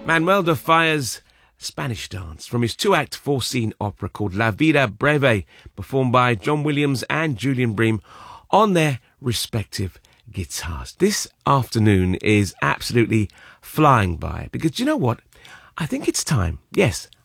Manuel de Falla's Spanish Dance from his two-act, four-scene opera called La Vida Breve, performed by John Williams and Julian Bream on their respective guitars. This afternoon is absolutely flying by because, do you know what? I think it's time. Yes,